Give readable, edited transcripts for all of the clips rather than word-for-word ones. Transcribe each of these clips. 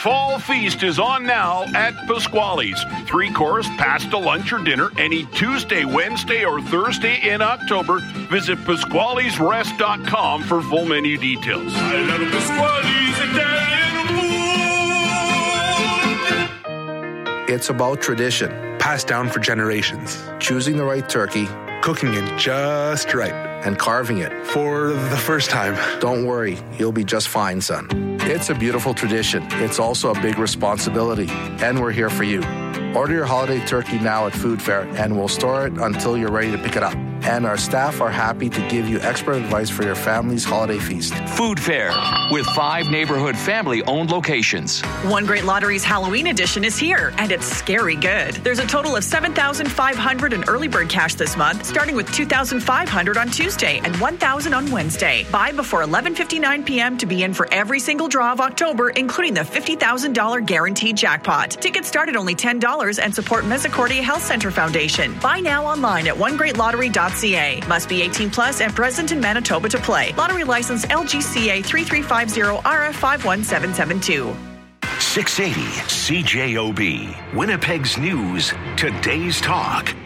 Fall Feast is on now at Pasquale's. 3-course, pasta, lunch, or dinner any Tuesday, Wednesday, or Thursday in October. Visit Pasquale'sRest.com for full menu details. I love Pasquale's Italian food. It's about tradition, passed down for generations. Choosing the right turkey, cooking it just right, and carving it for the first time. Don't worry, you'll be just fine, son. It's a beautiful tradition. It's also a big responsibility, and we're here for you. Order your holiday turkey now at Food Fair, and we'll store it until you're ready to pick it up. And our staff are happy to give you expert advice for your family's holiday feast. Food Fair, with 5 neighborhood family-owned locations. One Great Lottery's Halloween edition is here, and it's scary good. There's a total of $7,500 in early bird cash this month, starting with $2,500 on Tuesday and $1,000 on Wednesday. Buy before 11:59 p.m. to be in for every single draw of October, including the $50,000 guaranteed jackpot. Tickets start at only $10 and support Misericordia Health Center Foundation. Buy now online at onegreatlottery.ca. Must be 18 plus and present in Manitoba to play. Lottery license LGCA 3350 RF 51772. 680 CJOB, Winnipeg's News, Today's Talk.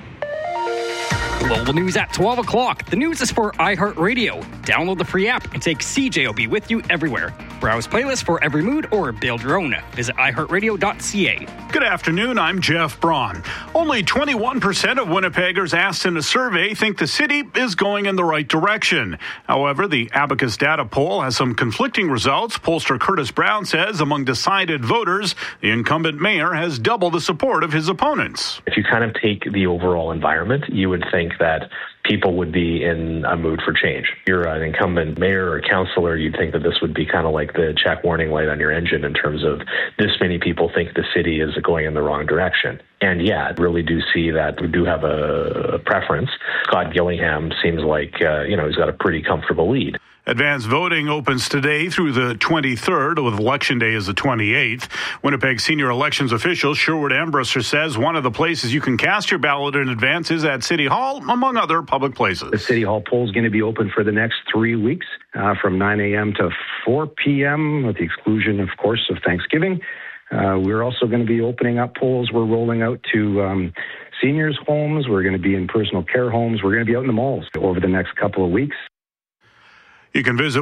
Global news at 12 o'clock. The news is for iHeartRadio. Download the free app and take CJOB with you everywhere. Browse playlists for every mood or build your own. Visit iHeartRadio.ca. Good afternoon, I'm Jeff Braun. Only 21% of Winnipeggers asked in a survey think the city is going in the right direction. However, the Abacus data poll has some conflicting results. Pollster Curtis Brown says among decided voters, the incumbent mayor has double the support of his opponents. If you kind of take the overall environment, you would think that people would be in a mood for change. If you're an incumbent mayor or councillor, you'd think that this would be kind of like the check warning light on your engine in terms of this many people think the city is going in the wrong direction. And yeah, I really do see that we do have a preference. Scott Gillingham seems like, he's got a pretty comfortable lead. Advanced voting opens today through the 23rd, with Election Day as the 28th. Winnipeg senior elections official Sherwood Ambrosser says one of the places you can cast your ballot in advance is at City Hall, among other public places. The City Hall poll is going to be open for the next 3 weeks, from 9 a.m. to 4 p.m., with the exclusion, of course, of Thanksgiving. We're also going to be opening up polls. We're rolling out to seniors' homes. We're going to be in personal care homes. We're going to be out in the malls over the next couple of weeks. You can visit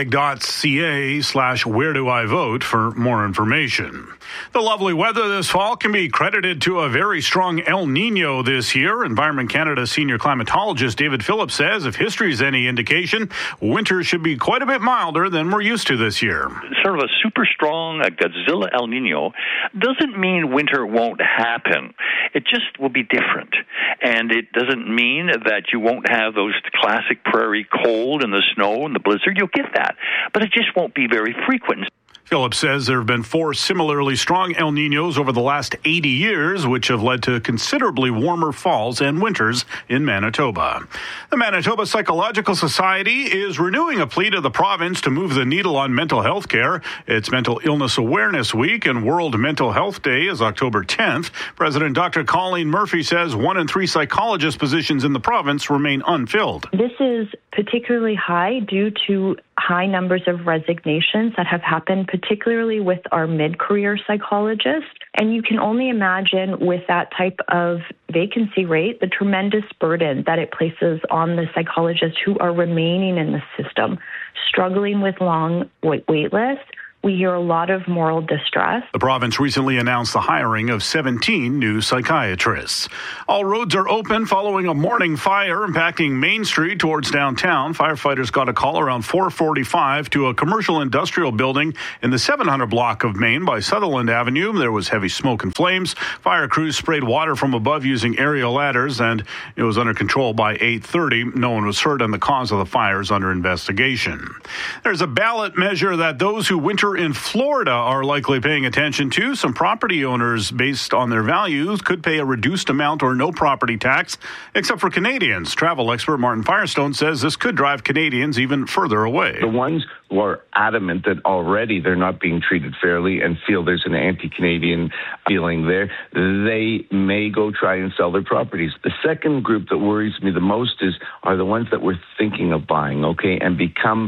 winnipeg.ca/where-do-I-vote for more information. The lovely weather this fall can be credited to a very strong El Nino this year. Environment Canada senior climatologist David Phillips says if history is any indication, winter should be quite a bit milder than we're used to this year. Sort of a super strong Godzilla El Nino doesn't mean winter won't happen. It just will be different. And it doesn't mean that you won't have those classic prairie cold and the snow and the blizzard. You'll get that. But it just won't be very frequent. Phillips says there have been 4 similarly strong El Ninos over the last 80 years, which have led to considerably warmer falls and winters in Manitoba. The Manitoba Psychological Society is renewing a plea to the province to move the needle on mental health care. It's Mental Illness Awareness Week, and World Mental Health Day is October 10th. President Dr. Colleen Murphy says 1 in 3 psychologist positions in the province remain unfilled. This is particularly high due to high numbers of resignations that have happened, particularly with our mid-career psychologists. And you can only imagine with that type of vacancy rate, the tremendous burden that it places on the psychologists who are remaining in the system, struggling with long wait lists. We hear a lot of moral distress. The province recently announced the hiring of 17 new psychiatrists. All roads are open following a morning fire impacting Main Street towards downtown. Firefighters got a call around 4:45 to a commercial industrial building in the 700 block of Main by Sutherland Avenue. There was heavy smoke and flames. Fire crews sprayed water from above using aerial ladders, and it was under control by 8:30. No one was hurt, and the cause of the fire is under investigation. There's a ballot measure that those who winter in Florida are likely paying attention to. Some property owners, based on their values, could pay a reduced amount or no property tax, except for Canadians. Travel expert Martin Firestone says this could drive Canadians even further away. The ones who are adamant that already they're not being treated fairly and feel there's an anti-Canadian feeling there, they may go try and sell their properties. The second group that worries me the most are the ones that were thinking of buying, and become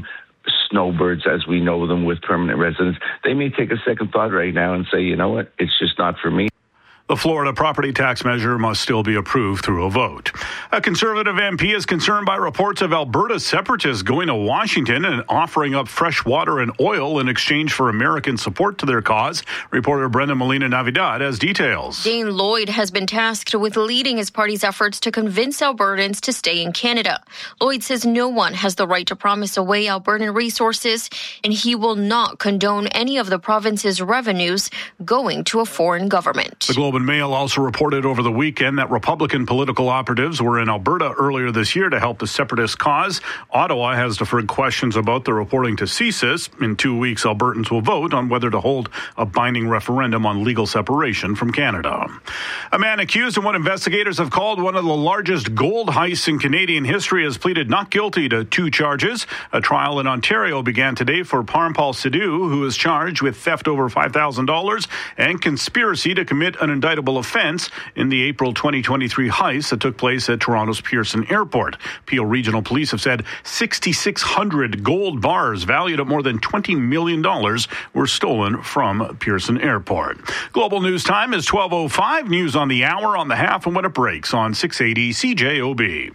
snowbirds as we know them with permanent residence, they may take a second thought right now and say, you know what, it's just not for me. The Florida property tax measure must still be approved through a vote. A Conservative MP is concerned by reports of Alberta separatists going to Washington and offering up fresh water and oil in exchange for American support to their cause. Reporter Brenda Molina-Navidad has details. Dane Lloyd has been tasked with leading his party's efforts to convince Albertans to stay in Canada. Lloyd says no one has the right to promise away Albertan resources, and he will not condone any of the province's revenues going to a foreign government. The Globe and Mail also reported over the weekend that Republican political operatives were in Alberta earlier this year to help the separatist cause. Ottawa has deferred questions about the reporting to CSIS. In 2 weeks, Albertans will vote on whether to hold a binding referendum on legal separation from Canada. A man accused of what investigators have called one of the largest gold heists in Canadian history has pleaded not guilty to 2 charges. A trial in Ontario began today for Parmpal Sidhu, who is charged with theft over $5,000 and conspiracy to commit an indictable offense in the April 2023 heist that took place at Toronto's Pearson Airport. Peel Regional Police have said 6,600 gold bars valued at more than $20 million were stolen from Pearson Airport. Global News Time is 12:05. News on the hour, on the half, and when it breaks on 680 CJOB.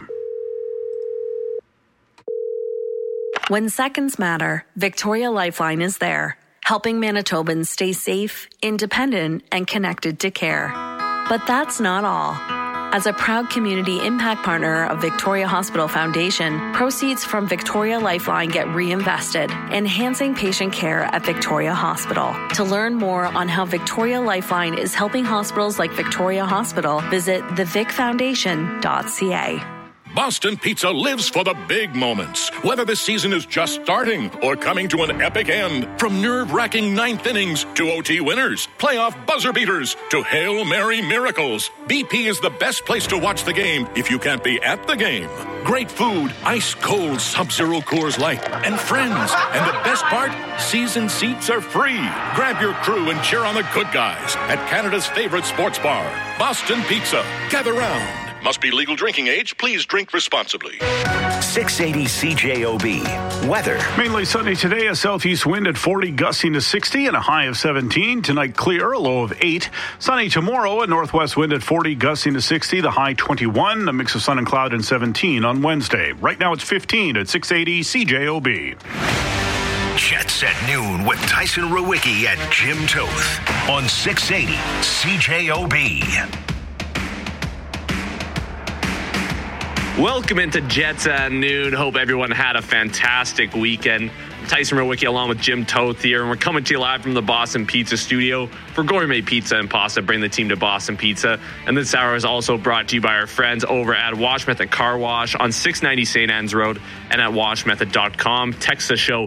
When seconds matter, Victoria Lifeline is there, helping Manitobans stay safe, independent, and connected to care. But that's not all. As a proud community impact partner of Victoria Hospital Foundation, proceeds from Victoria Lifeline get reinvested, enhancing patient care at Victoria Hospital. To learn more on how Victoria Lifeline is helping hospitals like Victoria Hospital, visit thevicfoundation.ca. Boston Pizza lives for the big moments, whether the season is just starting or coming to an epic end. From nerve-wracking ninth innings to OT winners, playoff buzzer beaters to Hail Mary miracles, BP is the best place to watch the game if you can't be at the game. Great food, ice-cold Sub-Zero Coors Light, and friends. And the best part, season seats are free. Grab your crew and cheer on the good guys at Canada's favorite sports bar, Boston Pizza. Gather round. Must be legal drinking age. Please drink responsibly. 680 CJOB. Weather. Mainly sunny today, a southeast wind at 40, gusting to 60, and a high of 17. Tonight, clear, a low of 8. Sunny tomorrow, a northwest wind at 40, gusting to 60, the high 21. A mix of sun and cloud and 17 on Wednesday. Right now, it's 15 at 680 CJOB. Jets at noon with Tyson Rowicki and Jim Toth on 680 CJOB. Welcome into Jets at noon. Hope everyone had a fantastic weekend. I'm Tyson Rowicki along with Jim Toth here, and we're coming to you live from the Boston Pizza Studio for gourmet pizza and pasta. Bring the team to Boston Pizza. And this hour is also brought to you by our friends over at Wash Method Car Wash on 690 St. Anne's Road and at washmethod.com. Text the show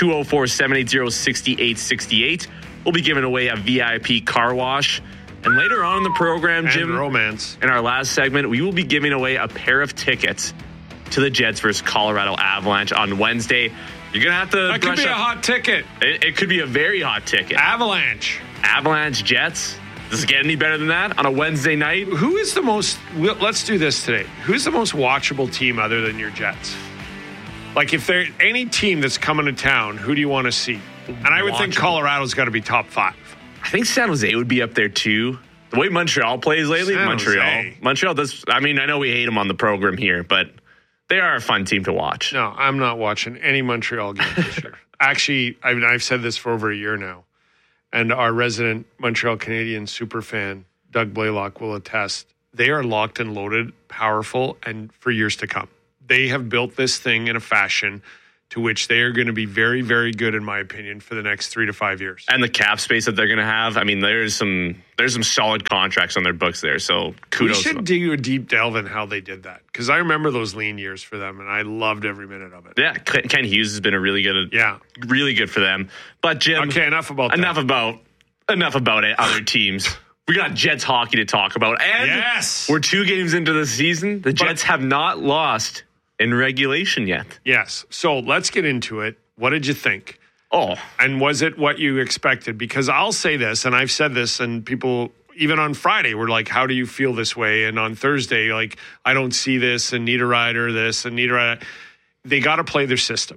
204-780-6868. We'll be giving away a VIP car wash. And later on in the program, Jim, and romance. In our last segment, we will be giving away a pair of tickets to the Jets versus Colorado Avalanche on Wednesday. You're going to have to... That could be a hot ticket. It could be a very hot ticket. Avalanche, Jets. Does it get any better than that on a Wednesday night? Who is the most... Let's do this today. Who's the most watchable team other than your Jets? Like, if there's any team that's coming to town, who do you want to see? And I would think Colorado's got to be top 5. I think San Jose would be up there too. The way Montreal plays lately, Montreal does. I mean, I know we hate them on the program here, but they are a fun team to watch. No, I'm not watching any Montreal game this year. Actually, I've said this for over a year now, and our resident Montreal Canadiens super fan, Doug Blaylock, will attest. They are locked and loaded, powerful, and for years to come. They have built this thing in a fashion to which they are going to be very, very good, in my opinion, for the next 3 to 5 years. And the cap space that they're going to have, I mean, there's some solid contracts on their books there, so kudos. We should do a deep delve in how they did that, because I remember those lean years for them, and I loved every minute of it. Yeah, Ken Hughes has been really good for them. But Jim, okay, enough about it. Other teams. We got Jets hockey to talk about, and we're 2 games into the season. The Jets have not lost in regulation yet. Yes. So let's get into it. What did you think? Oh. And was it what you expected? Because I'll say this, and I've said this, and people, even on Friday, were like, how do you feel this way? And on Thursday, like, I don't see this, and Niederreiter this, and Niederreiter. They got to play their system.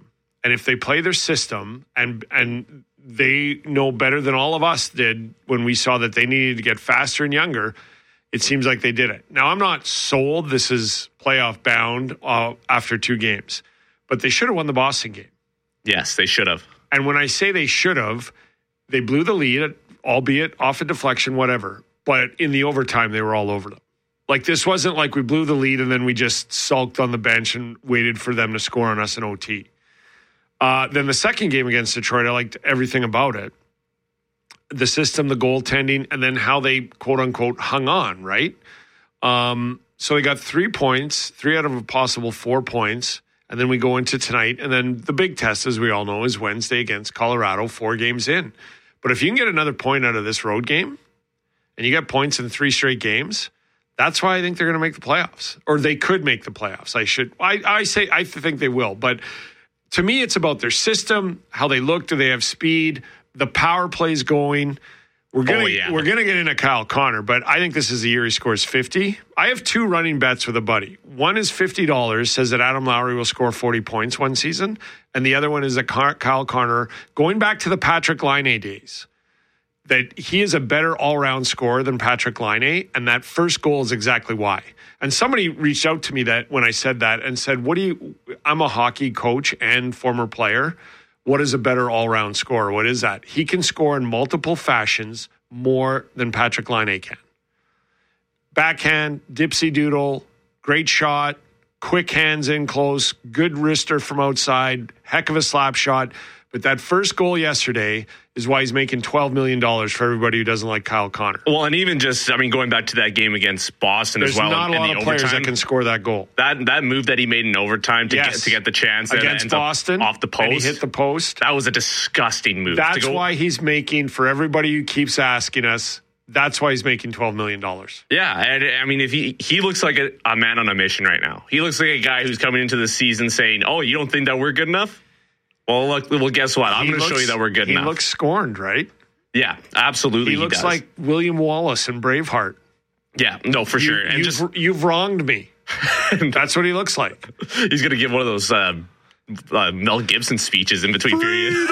And if they play their system and they know better than all of us did when we saw that they needed to get faster and younger, it seems like they did it. Now, I'm not sold this is playoff bound after 2 games, but they should have won the Boston game. Yes, they should have. And when I say they should have, they blew the lead, albeit off a deflection, whatever. But in the overtime, they were all over them. Like, this wasn't like we blew the lead and then we just sulked on the bench and waited for them to score on us in OT. Then the second game against Detroit, I liked everything about it. The system, the goaltending, and then how they, quote-unquote, hung on, right? So they got 3 points, 3 out of a possible 4 points, and then we go into tonight. And then the big test, as we all know, is Wednesday against Colorado, 4 games in. But if you can get another point out of this road game, and you get points in 3 straight games, that's why I think they're going to make the playoffs. Or they could make the playoffs. I think they will. But to me, it's about their system, how they look. Do they have speed? The power play's going. We're gonna get into Kyle Connor, but I think this is the year he scores 50. I have 2 running bets with a buddy. One is $50, says that Adam Lowry will score 40 points one season, and the other one is that Kyle Connor, going back to the Patrick Laine days, that he is a better all-round scorer than Patrick Laine, and that first goal is exactly why. And somebody reached out to me that when I said that and said, I'm a hockey coach and former player. What is a better all-round scorer? What is that? He can score in multiple fashions more than Patrick Laine can. Backhand, dipsy doodle, great shot, quick hands in close, good wrister from outside, heck of a slap shot. But that first goal yesterday is why he's making $12 million for everybody who doesn't like Kyle Connor. Well, and even just, going back to that game against Boston as well. There's not a lot of players that can score that goal. That move that he made in overtime to get the chance against Boston off the post. And he hit the post. That was a disgusting move. That's why he's making, for everybody who keeps asking us, that's why he's making $12 million. Yeah, and if he looks like a man on a mission right now. He looks like a guy who's coming into the season saying, "Oh, you don't think that we're good enough? Well, guess what? I'm going to show you that we're good enough." He looks scorned, right? Yeah, absolutely. He looks like William Wallace in Braveheart. Yeah, no, for sure. And you've wronged me. That's what he looks like. He's going to give one of those Mel Gibson speeches in between periods.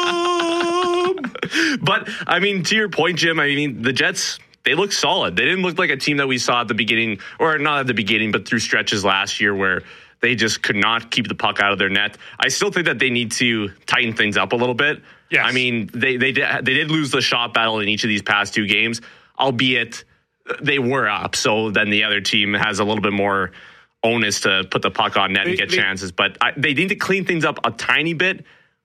But, to your point, Jim, the Jets, they look solid. They didn't look like a team that we saw at the beginning, or not at the beginning, but through stretches last year where they just could not keep the puck out of their net. I still think that they need to tighten things up a little bit. Yes. They did lose the shot battle in each of these past 2 games, albeit they were up. So then the other team has a little bit more onus to put the puck on net and get chances. But they need to clean things up a tiny bit.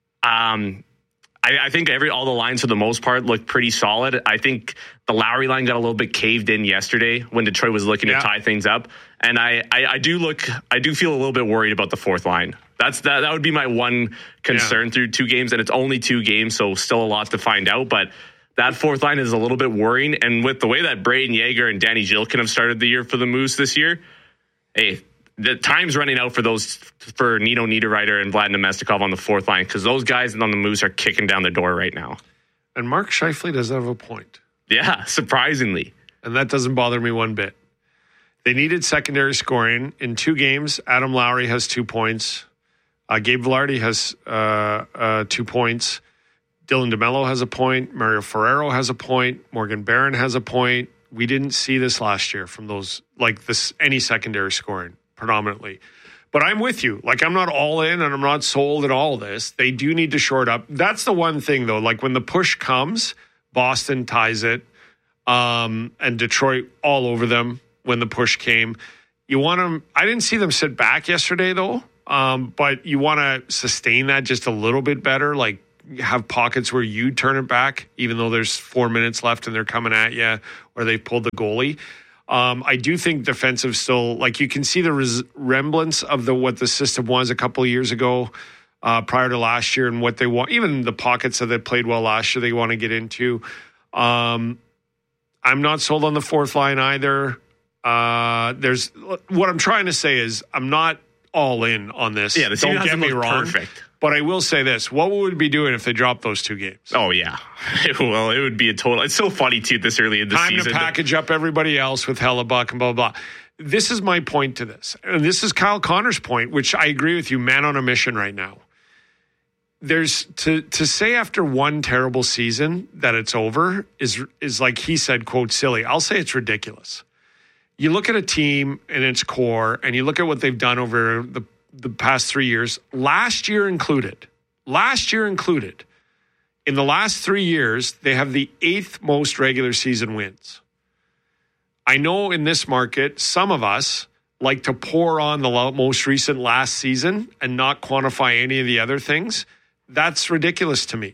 I think all the lines for the most part look pretty solid. I think the Lowry line got a little bit caved in yesterday when Detroit was looking to tie things up. And I do feel a little bit worried about the fourth line. That would be my one concern through 2 games, and it's only 2 games, so still a lot to find out. But that fourth line is a little bit worrying. And with the way that Braden Yeager and Danny Gilkin have started the year for the Moose this year, hey, the time's running out for Nino Niederreiter and Vlad Nemestikov on the fourth line, because those guys on the Moose are kicking down the door right now. And Mark Scheifele doesn't have a point. Yeah, surprisingly. And that doesn't bother me one bit. They needed secondary scoring. In 2 games, Adam Lowry has 2 points. Gabe Vilardi has 2 points. Dylan DeMello has a point. Mario Ferraro has a point. Morgan Barron has a point. We didn't see this last year from those, any secondary scoring predominantly. But I'm with you. I'm not all in and I'm not sold at all this. They do need to short up. That's the one thing, though. When the push comes, Boston ties it, and Detroit all over them when the push came. You want them. I didn't see them sit back yesterday, though. But you want to sustain that just a little bit better. Have pockets where you turn it back, even though there's 4 minutes left and they're coming at you, or they pulled the goalie. I do think defensive still, you can see the resemblance of what the system was a couple of years ago, prior to last year, and what they want. Even the pockets that they played well last year, they want to get into. I'm not sold on the fourth line either. What I'm trying to say is I'm not all in on this. Yeah, the team don't get me wrong. Perfect. But I will say this. What would we be doing if they dropped those 2 games? Oh, yeah. Well, it would be a total. It's so funny, too, this early in the season. Time to package up everybody else with Hellebuck and blah, blah, blah. This is my point to this. And this is Kyle Connor's point, which I agree with you, man on a mission right now. there's to say after one terrible season that it's over is like he said, quote, silly. I'll say it's ridiculous. You look at a team and its core, and you look at what they've done over the past 3 years, last year included, in the last 3 years, they have the 8th most regular season wins. I know in this market, some of us like to pour on the most recent last season and not quantify any of the other things. That's ridiculous to me.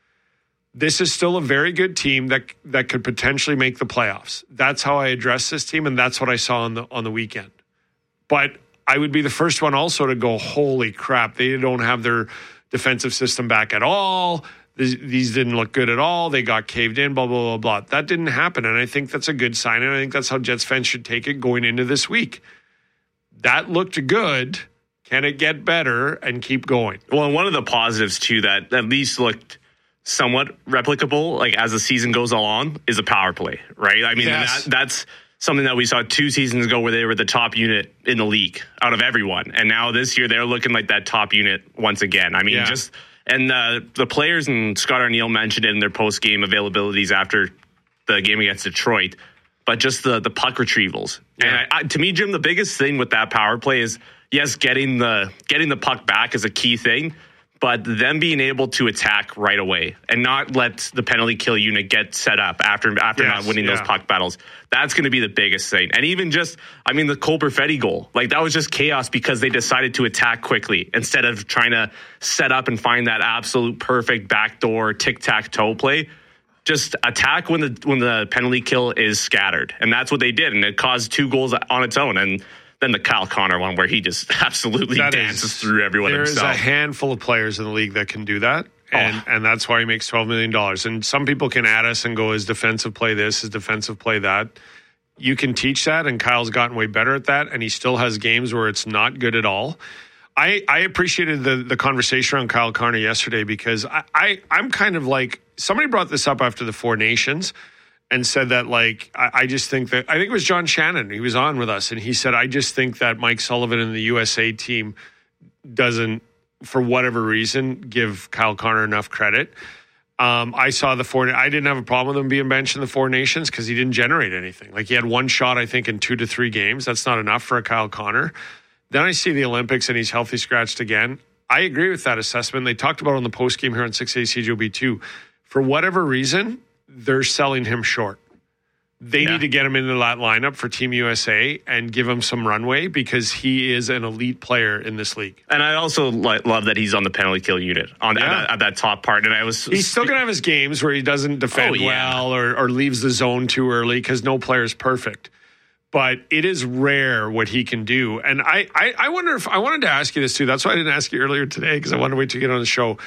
This is still a very good team that could potentially make the playoffs. That's how I address this team, and that's what I saw on the weekend. But I would be the first one also to go, holy crap, they don't have their defensive system back at all. These didn't look good at all. They got caved in, blah, blah, blah, blah. That didn't happen, and I think that's a good sign, and I think that's how Jets fans should take it going into this week. That looked good. Can it get better and keep going? Well, and one of the positives, too, that at least looked somewhat replicable, like as the season goes along, is a power play, right? I mean, yes. That's something that we saw 2 seasons ago where they were the top unit in the league out of everyone. And now this year, they're looking like that top unit once again. I mean, And the players, and Scott Arniel mentioned it in their post-game availabilities after the game against Detroit, but just the puck retrievals. Yeah. And to me, Jim, the biggest thing with that power play is, yes, getting the puck back is a key thing, but them being able to attack right away and not let the penalty kill unit get set up after not winning those puck battles. That's going to be the biggest thing. And even just, I mean, the Cole Perfetti goal, like that was just chaos because they decided to attack quickly instead of trying to set up and find that absolute perfect backdoor tic-tac-toe play. Just attack when the penalty kill is scattered. And that's what they did. And it caused 2 goals on its own. And then the Kyle Connor one where he just absolutely dances through everyone himself. There is a handful of players in the league that can do that. And that's why he makes $12 million. And some people can add us and go, his defensive play this, his defensive play that. You can teach that, and Kyle's gotten way better at that, and he still has games where it's not good at all. I appreciated the conversation around Kyle Connor yesterday because I'm kind of like, somebody brought this up after the Four Nations and said that, like, I just think that, I think it was John Shannon, he was on with us, and he said, I just think that Mike Sullivan and the USA team doesn't, for whatever reason, give Kyle Connor enough credit. I saw I didn't have a problem with him being benched in the Four Nations because he didn't generate anything. Like, he had 1 shot, I think, in 2 to 3 games. That's not enough for a Kyle Connor. Then I see the Olympics and he's healthy scratched again. I agree with that assessment. They talked about it on the postgame here on 680 CJOB too. For whatever reason, they're selling him short. They need to get him into that lineup for Team USA and give him some runway because he is an elite player in this league. And I also love that he's on the penalty kill unit at that top part. And he's still going to have his games where he doesn't defend well or leaves the zone too early because no player is perfect. But it is rare what he can do. And I wonder if I wanted to ask you this too. That's why I didn't ask you earlier today because I wanted to wait to get on the show.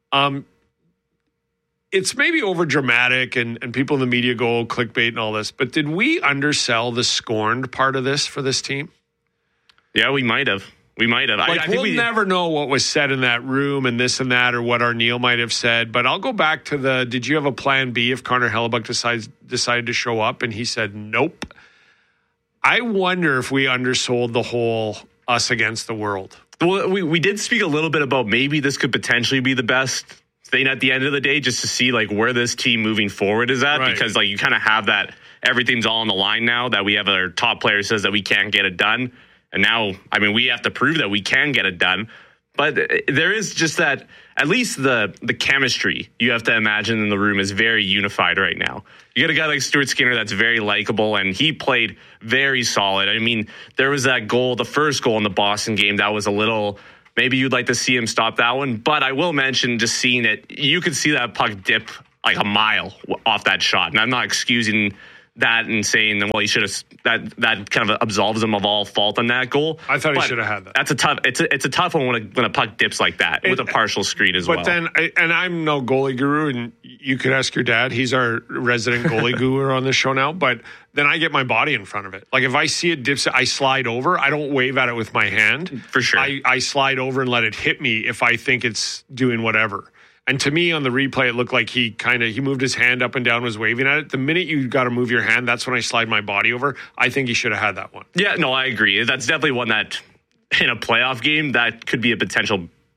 It's maybe over dramatic and people in the media go clickbait and all this, but did we undersell the scorned part of this for this team? Yeah, we might have. Like, we'll never know what was said in that room and this and that or what Arniel might have said, but I'll go back to did you have a plan B if Connor Hellebuyck decided to show up? And he said, nope. I wonder if we undersold the whole us against the world. Well, we did speak a little bit about maybe this could potentially be the best thing at the end of the day, just to see like where this team moving forward is at, because like you kind of have that everything's all on the line now that we have our top player says that we can't get it done. And now, I mean, we have to prove that we can get it done. But there is just that, at least the chemistry you have to imagine in the room is very unified right now. You got a guy like Stuart Skinner that's very likable, and he played very solid. I mean, there was that goal, the first goal in the Boston game, that was a little, maybe you'd like to see him stop that one. But I will mention, just seeing it, you could see that puck dip like a mile off that shot. And I'm not excusing that and saying, well, he should have, that kind of absolves him of all fault on that goal. I thought he should have had that. That's a tough, it's a tough one when a puck dips like that with a partial screen as well. But then, and I'm no goalie guru, and you could ask your dad. He's our resident goalie guru on this show now. But then I get my body in front of it. Like if I see it dips, I slide over. I don't wave at it with my hand. For sure. I slide over and let it hit me if I think it's doing whatever. And to me, on the replay, it looked like he moved his hand up and down, was waving at it. The minute you got to move your hand, that's when I slide my body over. I think he should have had that one. Yeah, no, I agree. That's definitely one that, in a playoff game, that could be a potential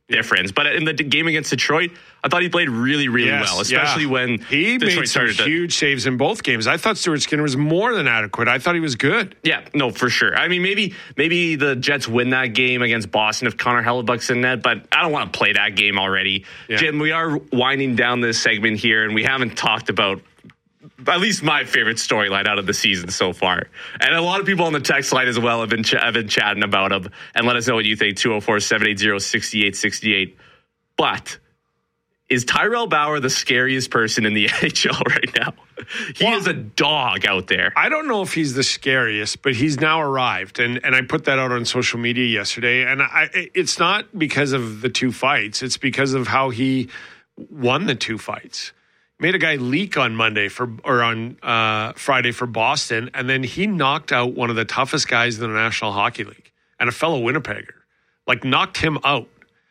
difference. But in the game against Detroit, I thought he played really, really well, especially when he Detroit made some huge saves in both games. I thought Stuart Skinner was more than adequate. I thought he was good. Yeah, no, for sure. I mean, maybe the Jets win that game against Boston if Connor Hellebuck's in net, but I don't want to play that game already. Yeah. Jim, we are winding down this segment here, and we haven't talked about at least my favorite storyline out of the season so far. And a lot of people on the text line as well have been chatting about him. And let us know what you think, 204-780-6868. But is Tyrell Bauer the scariest person in the NHL right now? He is a dog out there. I don't know if he's the scariest, but he's now arrived. And I put that out on social media yesterday. And it's not because of the two fights. It's because of how he won the two fights. Made a guy leak on Friday for Boston, and then he knocked out one of the toughest guys in the National Hockey League and a fellow Winnipegger. Like, knocked him out.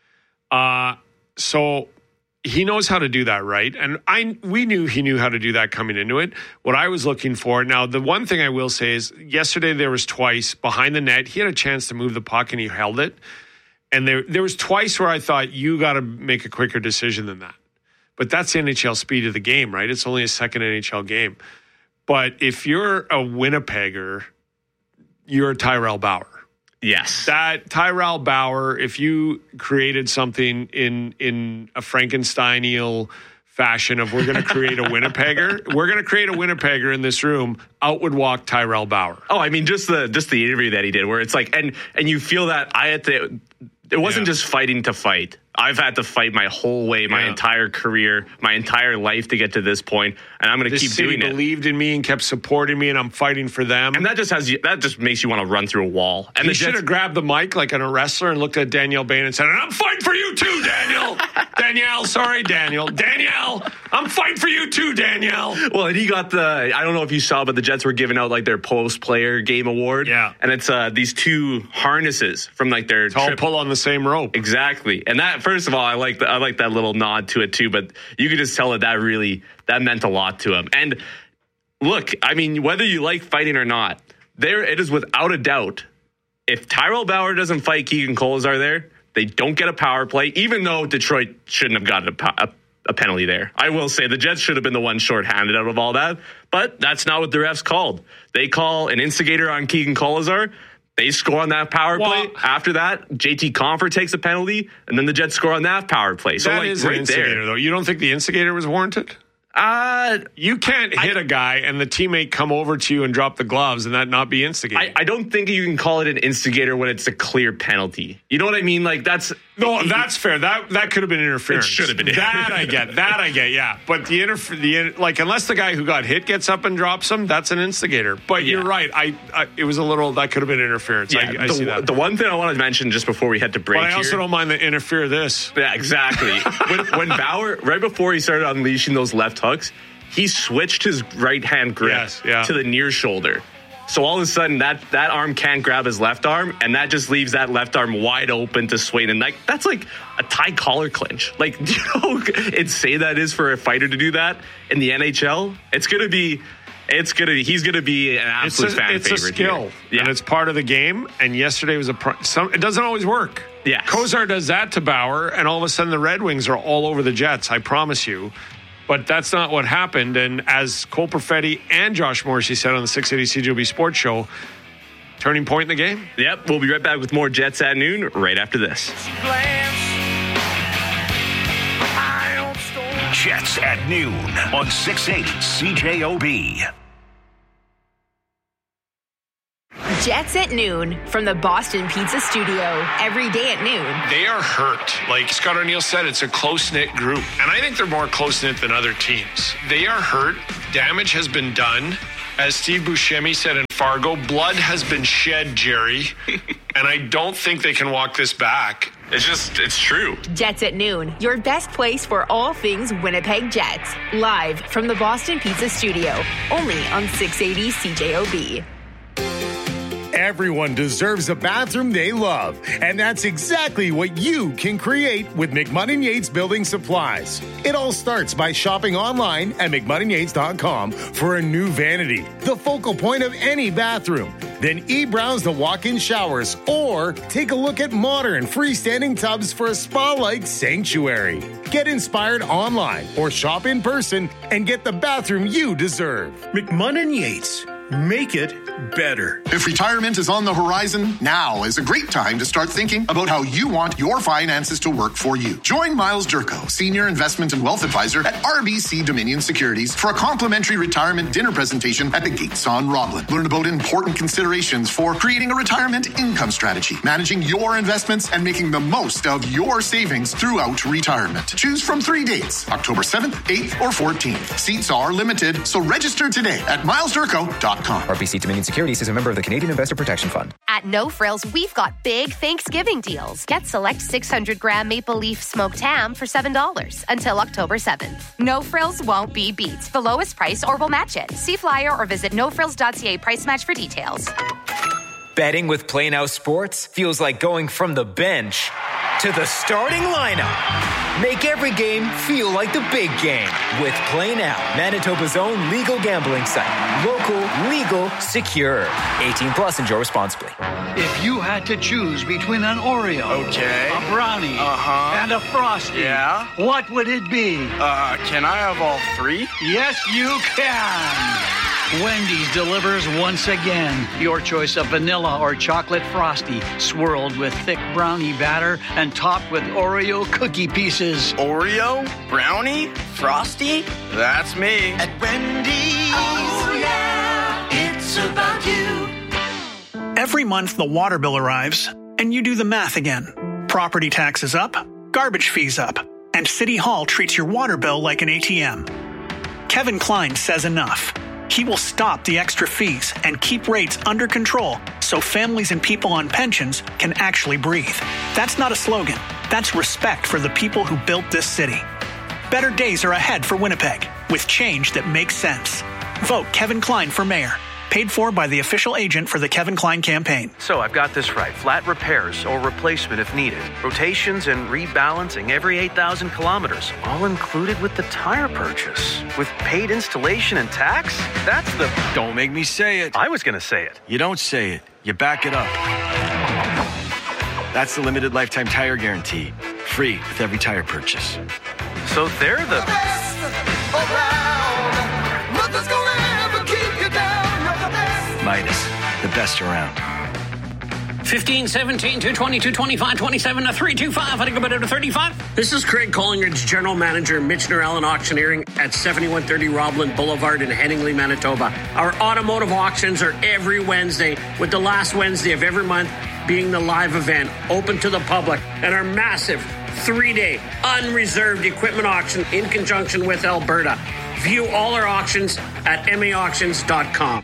So he knows how to do that, right? And we knew he knew how to do that coming into it. What I was looking for, now the one thing I will say is yesterday there was twice behind the net. He had a chance to move the puck and he held it. And there was twice where I thought, you got to make a quicker decision than that. But that's the NHL speed of the game, right? It's only a second NHL game. But if you're a Winnipegger, you're a Tyrell Bauer. Yes. That Tyrell Bauer, if you created something in a Frankensteinial fashion of we're going to create a Winnipegger in this room, out would walk Tyrell Bauer. Oh, I mean, just the interview that he did where it's like, and you feel that it wasn't just fighting to fight. I've had to fight my whole way, my entire career, my entire life to get to this point, and I'm going to keep doing it. They believed in me and kept supporting me, and I'm fighting for them. And that just makes you want to run through a wall. And he should have grabbed the mic like a wrestler and looked at Danielle Bain and said, "And I'm fighting for you too, Danielle." Danielle, I'm fighting for you too, Danielle. Well, and he got I don't know if you saw, but the Jets were giving out like their post-player game award. Yeah. And it's these two harnesses from like their trip. All pull on the same rope. Exactly. And that, first of all, I like that little nod to it too, but you could just tell that meant a lot to him. And look, I mean, whether you like fighting or not, it is without a doubt, if Tyrell Bauer doesn't fight Keegan Kolesar there, they don't get a power play, even though Detroit shouldn't have gotten a penalty there. I will say the Jets should have been the one shorthanded out of all that, but that's not what the refs called. They call an instigator on Keegan Kolesar. They score on that power play. After that, JT Compher takes a penalty, and then the Jets score on that power play. So that is an instigator, though. You don't think the instigator was warranted? You can't hit a guy and the teammate come over to you and drop the gloves and that not be instigating. I don't think you can call it an instigator when it's a clear penalty. You know what I mean? Like that's fair. That could have been interference. It should have been. That I get. Yeah, but unless the guy who got hit gets up and drops him, that's an instigator. But you're right. It was a little that could have been interference. Yeah, I see that. The one thing I wanted to mention just before we head to break. But I also don't mind the interfere this. Yeah, exactly. when Bauer, right before he started unleashing those left hooks, he switched his right hand grip to the near shoulder. So all of a sudden, that arm can't grab his left arm, and that just leaves that left arm wide open to Swain. And that's like a tie collar clinch. Like, do you know how insane that is for a fighter to do that in the NHL? He's going to be an absolute fan favorite. It's a skill, and it's part of the game. And yesterday was it doesn't always work. Yeah, Kolesar does that to Bauer, and all of a sudden the Red Wings are all over the Jets. I promise you. But that's not what happened. And as Cole Perfetti and Josh Morrissey said on the 680 CJOB Sports Show, turning point in the game. Yep, we'll be right back with more Jets at noon right after this. Jets at noon on 680 CJOB. Jets at noon from the Boston Pizza Studio. Every day at noon. They are hurt. Like Scott O'Neill said, it's a close-knit group. And I think they're more close-knit than other teams. They are hurt. Damage has been done. As Steve Buscemi said in Fargo, blood has been shed, Jerry. And I don't think they can walk this back. It's true. Jets at noon, your best place for all things Winnipeg Jets. Live from the Boston Pizza Studio. Only on 680 CJOB. Everyone deserves a bathroom they love, and that's exactly what you can create with McMunn & Yates Building Supplies. It all starts by shopping online at McMunnandYates.com for a new vanity, the focal point of any bathroom. Then e-browse the walk-in showers or take a look at modern freestanding tubs for a spa-like sanctuary. Get inspired online or shop in person and get the bathroom you deserve. McMunn & Yates. Make it better. If retirement is on the horizon, now is a great time to start thinking about how you want your finances to work for you. Join Miles Durko, Senior Investment and Wealth Advisor at RBC Dominion Securities, for a complimentary retirement dinner presentation at the Gates on Roblin. Learn about important considerations for creating a retirement income strategy, managing your investments, and making the most of your savings throughout retirement. Choose from 3 dates, October 7th, 8th, or 14th. Seats are limited, so register today at milesdurko.com. RBC Dominion Securities is a member of the Canadian Investor Protection Fund. At No Frills, we've got big Thanksgiving deals. Get select 600-gram maple leaf smoked ham for $7 until October 7th. No Frills won't be beat. The lowest price or we'll match it. See flyer or visit nofrills.ca price match for details. Betting with Play Now Sports feels like going from the bench to the starting lineup. Make every game feel like the big game with Play Now, Manitoba's own legal gambling site. Local, legal, secure. 18 plus, enjoy responsibly. If you had to choose between an Oreo, a brownie, and a Frosty, what would it be? Can I have all three? Yes, you can. Wendy's delivers once again. Your choice of vanilla or chocolate Frosty, swirled with thick brownie batter and topped with Oreo cookie pieces. Oreo? Brownie? Frosty? That's me. At Wendy's. Oh, yeah, it's about you. Every month, the water bill arrives, and you do the math again. Property taxes up, garbage fees up, and City Hall treats your water bill like an ATM. Kevin Klein says enough. He will stop the extra fees and keep rates under control so families and people on pensions can actually breathe. That's not a slogan. That's respect for the people who built this city. Better days are ahead for Winnipeg, with change that makes sense. Vote Kevin Klein for mayor. Paid for by the official agent for the Kevin Klein campaign. So I've got this right. Flat repairs or replacement if needed. Rotations and rebalancing every 8,000 kilometers. All included with the tire purchase. With paid installation and tax? That's the... Don't make me say it. I was going to say it. You don't say it. You back it up. That's the limited lifetime tire guarantee. Free with every tire purchase. So they're the... best around. Nothing's gonna ever keep you down. Midas, the best around. 15, 17, 220, 225, 27 to 325. I think about it to 35. This is Craig Collingridge, General Manager, Michener Allen Auctioneering at 7130 Roblin Boulevard in Headingley, Manitoba. Our automotive auctions are every Wednesday, with the last Wednesday of every month being the live event, open to the public, and our massive 3-day unreserved equipment auction in conjunction with Alberta. View all our auctions at maauctions.com.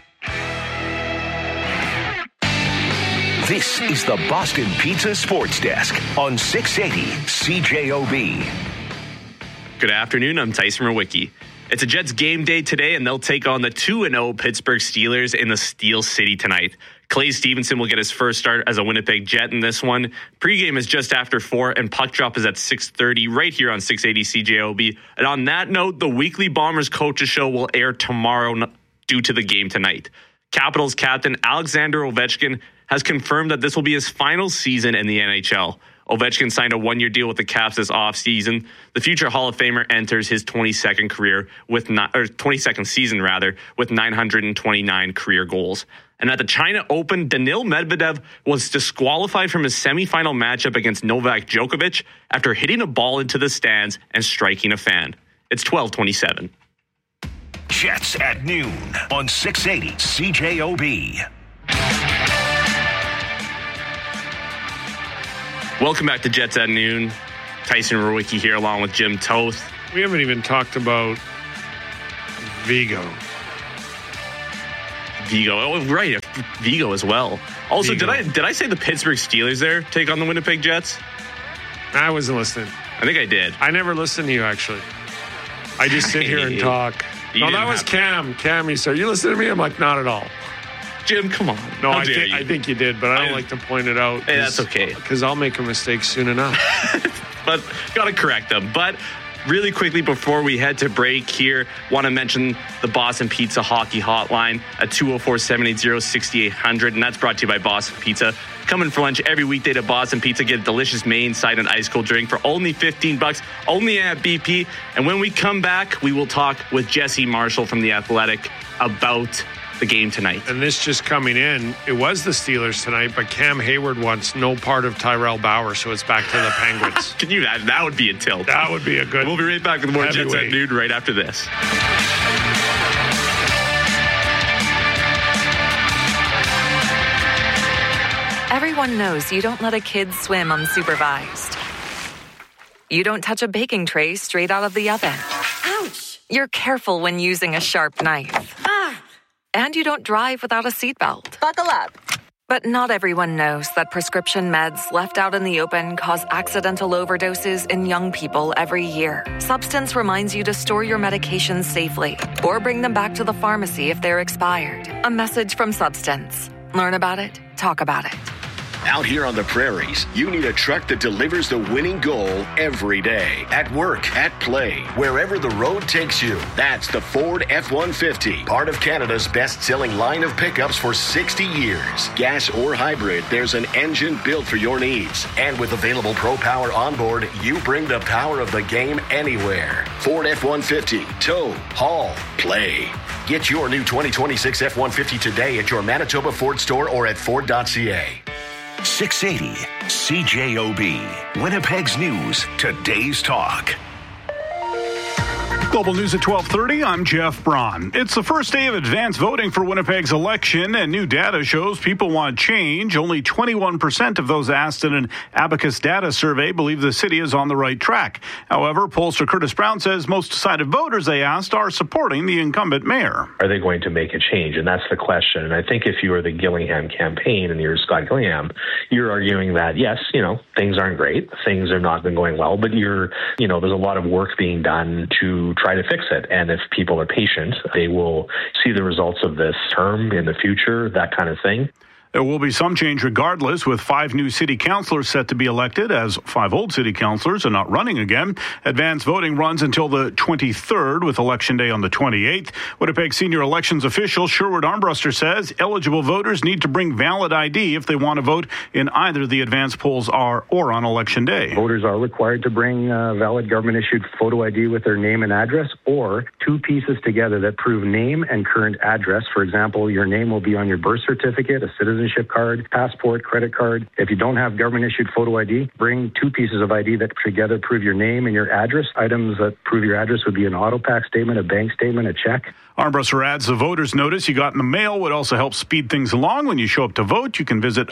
This is the Boston Pizza Sports Desk on 680 CJOB. Good afternoon, I'm Tyson Rowicki. It's a Jets game day today, and they'll take on the 2-0 Pittsburgh Steelers in the Steel City tonight. Clay Stevenson will get his first start as a Winnipeg Jet in this one. Pregame is just after 4, and puck drop is at 6:30 right here on 680 CJOB. And on that note, the weekly Bombers Coaches Show will air tomorrow due to the game tonight. Capitals captain Alexander Ovechkin has confirmed that this will be his final season in the NHL. Ovechkin signed a 1-year deal with the Caps this offseason. The future Hall of Famer enters his 22nd season with 929 career goals. And at the China Open, Daniil Medvedev was disqualified from his semifinal matchup against Novak Djokovic after hitting a ball into the stands and striking a fan. It's 12:27. Jets at noon on 680 CJOB. Welcome back to Jets at Noon. Tyson Rowicki here along with Jim Toth. We haven't even talked about Vigo. Oh, right. Vigo as well. Also, Vigo. Did I say the Pittsburgh Steelers there take on the Winnipeg Jets? I wasn't listening. I think I did. I never listen to you, actually. I just sit here and talk. No, that was Cam. Cam, you said, you listen to me? I'm like, not at all. Jim, come on. No, I think you did, but I don't like to point it out. Hey, that's okay. Because I'll make a mistake soon enough. But got to correct them. But Really quickly before we head to break here, want to mention the Boston Pizza Hockey Hotline at 204-780-6800, and that's brought to you by Boston Pizza. Come in for lunch every weekday to Boston Pizza. Get a delicious main, side, and ice cold drink for only $15, only at BP. And when we come back, we will talk with Jesse Marshall from The Athletic about the game tonight. And this just coming in, it was the Steelers tonight, but Cam Hayward wants no part of Tyrell Bauer, so it's back to the Penguins. Can you imagine? That would be a tilt. That would be a good. We'll be right back with more Jets at Noon right after this. Everyone knows you don't let a kid swim unsupervised. You don't touch a baking tray straight out of the oven. Ouch! You're careful when using a sharp knife. And you don't drive without a seatbelt. Buckle up. But not everyone knows that prescription meds left out in the open cause accidental overdoses in young people every year. Substance reminds you to store your medications safely or bring them back to the pharmacy if they're expired. A message from Substance. Learn about it, talk about it. Out here on the prairies, you need a truck that delivers the winning goal every day. At work, at play, wherever the road takes you. That's the Ford F-150, part of Canada's best-selling line of pickups for 60 years. Gas or hybrid, there's an engine built for your needs. And with available Pro Power onboard, you bring the power of the game anywhere. Ford F-150, tow, haul, play. Get your new 2026 F-150 today at your Manitoba Ford store or at Ford.ca. 680 CJOB, Winnipeg's news, today's talk. Global News at 12:30. I'm Jeff Braun. It's the first day of advance voting for Winnipeg's election, and new data shows people want change. Only 21% of those asked in an Abacus data survey believe the city is on the right track. However, pollster Curtis Brown says most decided voters they asked are supporting the incumbent mayor. Are they going to make a change? And that's the question. And I think if you are the Gillingham campaign and you're Scott Gillingham, you're arguing that, yes, things aren't great. Things have not been going well, but there's a lot of work being done to try to fix it. And if people are patient, they will see the results of this term in the future, that kind of thing. There will be some change regardless, with 5 new city councillors set to be elected, as 5 old city councillors are not running again. Advance voting runs until the 23rd, with Election Day on the 28th. Winnipeg senior elections official Sherwood Armbruster says eligible voters need to bring valid ID if they want to vote in either the advance polls or on Election Day. Voters are required to bring valid government-issued photo ID with their name and address, or 2 pieces together that prove name and current address. For example, your name will be on your birth certificate, a citizenship card, passport, credit card. If you don't have government-issued photo ID, bring 2 pieces of ID that together prove your name and your address. Items that prove your address would be an autopack statement, a bank statement, a check. Armbruster adds the voter's notice you got in the mail would also help speed things along. When you show up to vote, you can visit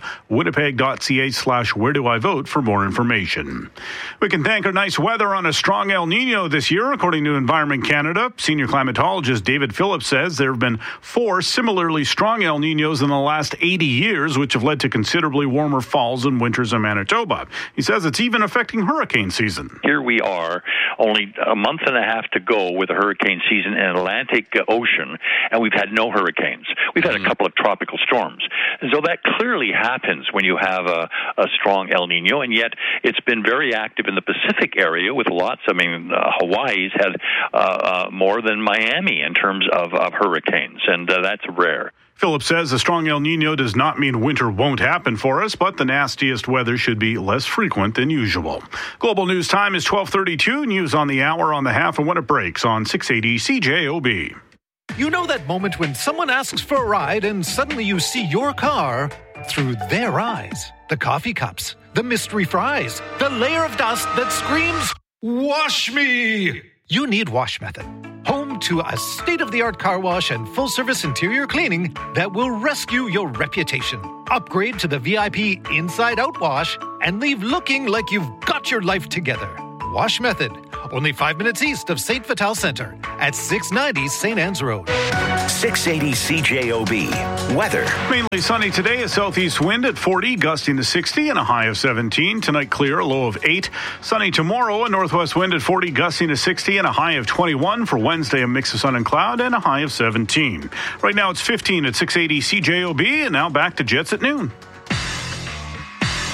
winnipeg.ca/where-do-I-vote for more information. We can thank our nice weather on a strong El Nino this year, according to Environment Canada. Senior climatologist David Phillips says there have been 4 similarly strong El Ninos in the last 80 years, which have led to considerably warmer falls and winters in Manitoba. He says it's even affecting hurricane season. Here we are, only a month and a half to go with the hurricane season in Atlantic Ocean, and we've had no hurricanes. We've had a couple of tropical storms. And so that clearly happens when you have a strong El Nino, and yet it's been very active in the Pacific area with lots. Hawaii's had more than Miami in terms of hurricanes, and that's rare. Phillips says a strong El Nino does not mean winter won't happen for us, but the nastiest weather should be less frequent than usual. Global News time is 12:32. News on the hour, on the half, and when it breaks on 680 CJOB. You know that moment when someone asks for a ride and suddenly you see your car through their eyes. The coffee cups, the mystery fries, the layer of dust that screams, "Wash me!" You need Wash Method. Home to a state-of-the-art car wash and full-service interior cleaning that will rescue your reputation. Upgrade to the VIP Inside-Out Wash and leave looking like you've got your life together. Wash Method, only 5 minutes east of St. Vital Center at 690 St. Anne's Road. 680 CJOB. Weather. Mainly sunny today, a southeast wind at 40, gusting to 60 and a high of 17. Tonight clear, a low of 8. Sunny tomorrow, a northwest wind at 40, gusting to 60 and a high of 21. For Wednesday, a mix of sun and cloud and a high of 17. Right now it's 15 at 680 CJOB, and now back to Jets at Noon.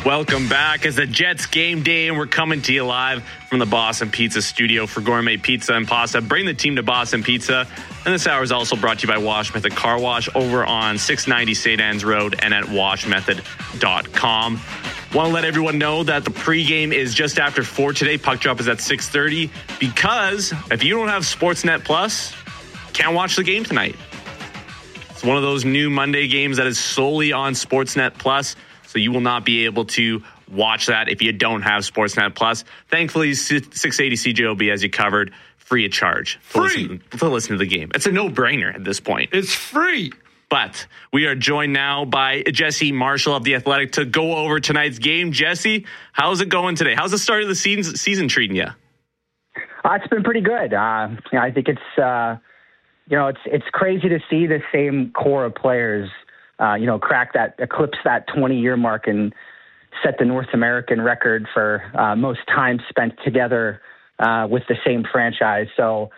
Welcome back. It's the Jets game day, and we're coming to you live from the Boston Pizza studio for gourmet pizza and pasta. Bring the team to Boston Pizza. And this hour is also brought to you by Wash Method Car Wash over on 690 St. Anne's Road and at washmethod.com. Want to let everyone know that the pregame is just after 4 today. Puck drop is at 6:30 because if you don't have Sportsnet Plus, can't watch the game tonight. It's one of those new Monday games that is solely on Sportsnet Plus. So you will not be able to watch that if you don't have Sportsnet Plus. Thankfully, 680 CJOB has you covered free of charge to listen to the game. It's a no-brainer at this point. It's free. But we are joined now by Jesse Marshall of The Athletic to go over tonight's game. Jesse, how's it going today? How's the start of the season treating you? It's been pretty good. I think it's crazy to see the same core of players eclipse that 20-year mark and set the North American record for most time spent together with the same franchise. So,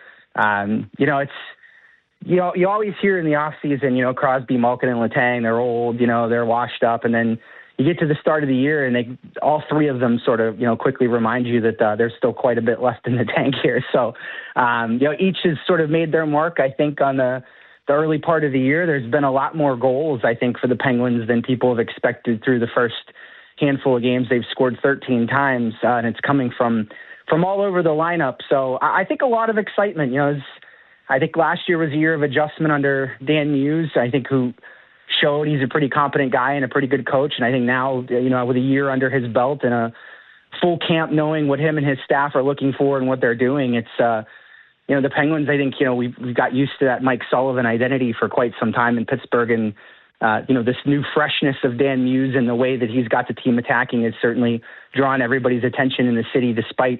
you always hear in the off season, Crosby, Malkin, and Letang, they're old, they're washed up. And then you get to the start of the year and all three of them sort of, quickly remind you that there's still quite a bit left in the tank here. So, each has sort of made their mark, I think, on the early part of the year. There's been a lot more goals, I think, for the Penguins than people have expected through the first handful of games. They've scored 13 times, and it's coming from all over the lineup. So I think a lot of excitement. I think last year was a year of adjustment under Dan Muse, I think, who showed he's a pretty competent guy and a pretty good coach. And I think now, with a year under his belt and a full camp knowing what him and his staff are looking for and what they're doing, it's the Penguins, I think, we've got used to that Mike Sullivan identity for quite some time in Pittsburgh. And, this new freshness of Dan Muse and the way that he's got the team attacking has certainly drawn everybody's attention in the city, despite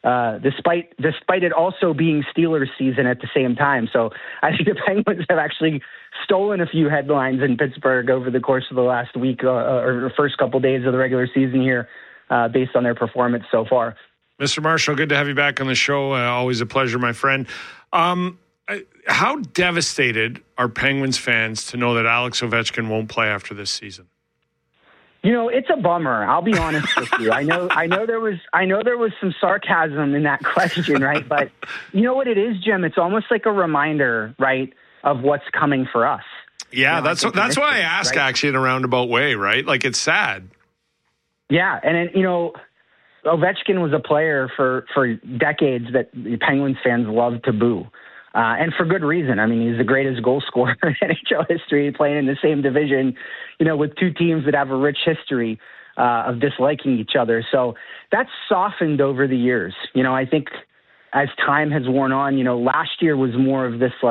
it also being Steelers season at the same time. So I think the Penguins have actually stolen a few headlines in Pittsburgh over the course of the last week or the first couple of days of the regular season here based on their performance so far. Mr. Marshall, good to have you back on the show. Always a pleasure, my friend. How devastated are Penguins fans to know that Alex Ovechkin won't play after this season? It's a bummer. I'll be honest with you. I know there was some sarcasm in that question, right? But you know what it is, Jim? It's almost like a reminder, right, of what's coming for us. Yeah, that's why I ask, right? Actually, in a roundabout way, right? Like, it's sad. Yeah, and Ovechkin was a player for decades that Penguins fans loved to boo. And for good reason. I mean, he's the greatest goal scorer in NHL history, playing in the same division, with two teams that have a rich history of disliking each other. So that's softened over the years. I think as time has worn on, last year was more of this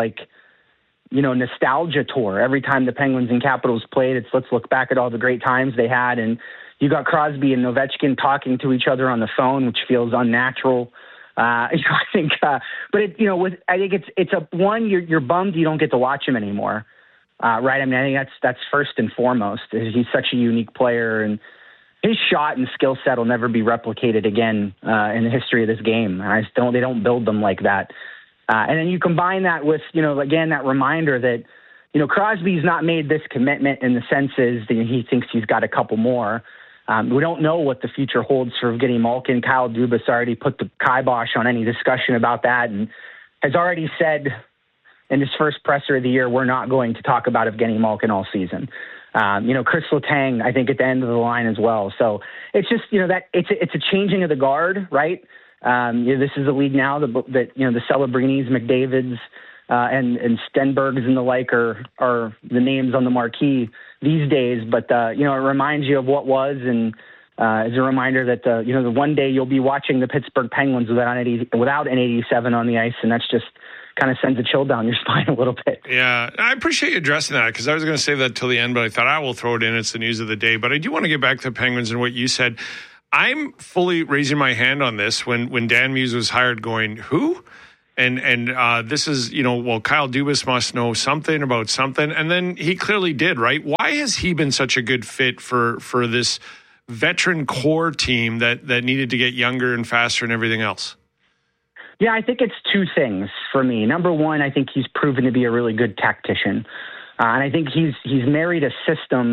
nostalgia tour. Every time the Penguins and Capitals played, it's let's look back at all the great times they had. And you got Crosby and Ovechkin talking to each other on the phone, which feels unnatural. I think, I think it's a one. You're bummed you don't get to watch him anymore, right? I mean, I think that's first and foremost. He's such a unique player, and his shot and skill set will never be replicated again in the history of this game. They don't build them like that. And then you combine that with, again, that reminder that, Crosby's not made this commitment in the senses that he thinks he's got a couple more. We don't know what the future holds for Evgeny Malkin. Kyle Dubas already put the kibosh on any discussion about that and has already said in his first presser of the year, we're not going to talk about Evgeny Malkin all season. Chris Letang, I think, at the end of the line as well. So it's just, that it's a changing of the guard, right? This is a league now that the Celebrinis, McDavids, and Stenbergs and the like are the names on the marquee these days. But, it reminds you of what was, and is a reminder that, the one day you'll be watching the Pittsburgh Penguins without an 87 on the ice, and that's just kind of sends a chill down your spine a little bit. Yeah, I appreciate you addressing that, because I was going to save that till the end, but I thought I will throw it in. It's the news of the day. But I do want to get back to the Penguins and what you said. I'm fully raising my hand on this when Dan Muse was hired, going, who? And this is, Kyle Dubas must know something about something. And then he clearly did, right? Why has he been such a good fit for this veteran core team that needed to get younger and faster and everything else? Yeah, I think it's two things for me. Number one, I think he's proven to be a really good tactician. And I think he's married a system,